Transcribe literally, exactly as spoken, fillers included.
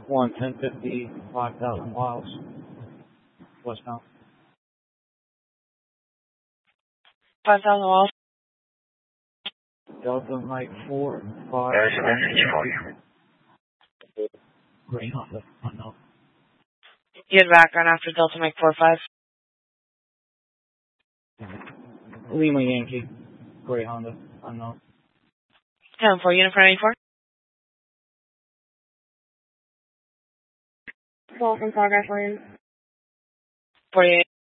one ten fifty, five thousand miles, westbound. five thousand miles. Delta Mike four, five. There's a message for you. Green Honda, unknown. You had background after Delta Mike four five. Lima Yankee, gray Honda, unknown. ten four, unit for ninety-four. Call from Sawgrass Lane. forty-eight.